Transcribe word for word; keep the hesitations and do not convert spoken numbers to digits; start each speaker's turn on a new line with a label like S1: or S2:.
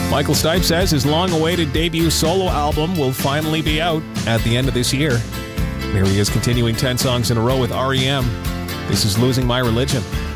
S1: Michael Stipe says his long-awaited debut solo album will finally be out at the end of this year. Here he is continuing ten songs in a row with R E M. This is Losing My Religion.